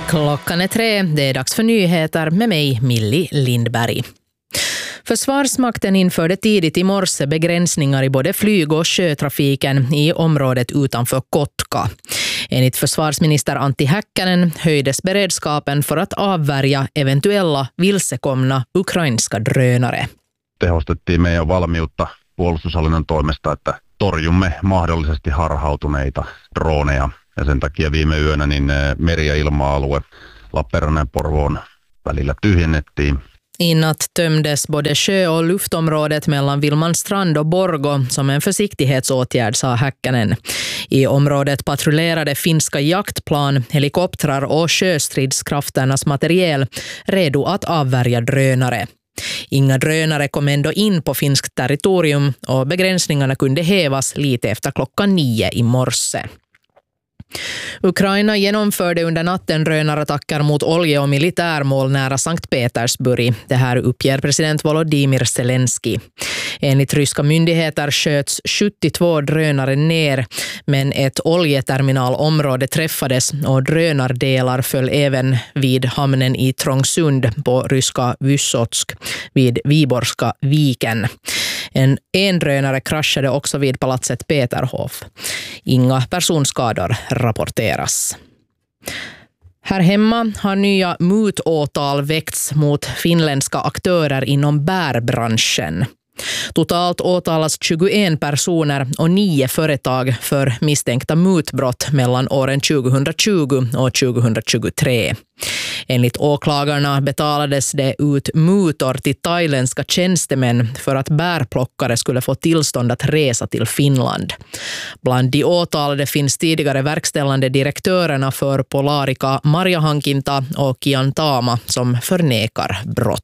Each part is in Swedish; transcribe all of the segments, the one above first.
Klockan är 3, det är dags för nyheter med mig, Millie Lindberg. Försvarsmakten införde tidigt i morse begränsningar i både flyg- och sjötrafiken i området utanför Kotka. Enligt försvarsminister Antti Häkkänen höjdes beredskapen för att avvärja eventuella vilsekomna ukrainska drönare. Tehostettiin meidän valmiutta puolustushallinnon toimesta, että torjumme mahdollisesti harhautuneita droneja. Ja sen takia viime yönä meri- ja ilma-alue Lappeenrannan ja Porvoon välillä tyhjennettiin. I natt tömdes både sjö- och luftområdet mellan Vilmanstrand och Borgo som en försiktighetsåtgärd, sa Häkkänen. I området patrullerade finska jaktplan, helikoptrar och sjöstridskrafternas materiel redo att avvärja drönare. Inga drönare kom ändå in på finskt territorium och begränsningarna kunde hävas lite efter klockan 9 i morse. Ukraina genomförde under natten drönarattacker mot olje- och militärmål nära Sankt Petersburg. Det här uppger president Volodymyr Zelensky. Enligt ryska myndigheter sköts 72 drönare ner, men ett oljeterminalområde träffades och drönardelar föll även vid hamnen i Trångsund på ryska Vysotsk vid Viborska viken. En drönare kraschade också vid palatset Peterhof. Inga personskador rapporteras. Här hemma har nya mutåtal väckts mot finländska aktörer inom bärbranschen. Totalt åtalas 21 personer och 9 företag för misstänkta mutbrott mellan åren 2020 och 2023. Enligt åklagarna betalades det ut mutor till thailändska tjänstemän för att bärplockare skulle få tillstånd att resa till Finland. Bland de åtalade finns tidigare verkställande direktörerna för Polarica Marjahankinta och Kiantama som förnekar brott.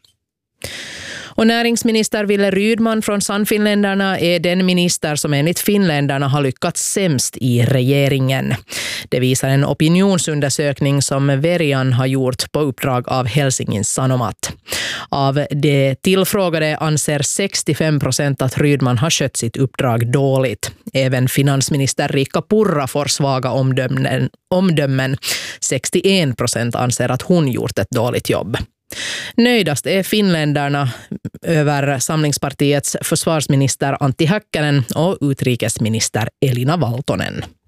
Och näringsminister Wille Rydman från Sannfinländarna är den minister som enligt finländarna har lyckats sämst i regeringen. Det visar en opinionsundersökning som Verian har gjort på uppdrag av Helsingin Sanomat. Av de tillfrågade anser 65% att Rydman har skött sitt uppdrag dåligt. Även finansminister Riikka Purra får svaga omdömen. 61% anser att hon gjort ett dåligt jobb. Nöjdast är finländarna över Samlingspartiets försvarsminister Antti Häkkänen och utrikesminister Elina Valtonen.